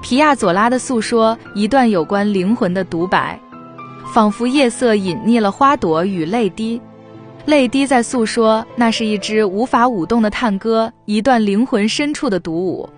皮亚佐拉的诉说，一段有关灵魂的独白，仿佛夜色隐匿了花朵与泪滴。泪滴在诉说，那是一支无法舞动的探戈，一段灵魂深处的独舞。